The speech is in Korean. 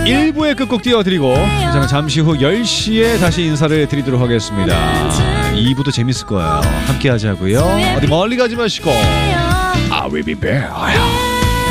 1부의 끝곡 띄워드리고 저는 잠시 후 10시에 다시 인사를 드리도록 하겠습니다. 2부도 재밌을 거예요. 함께 하자고요. 어디 멀리 가지 마시고 I will be back.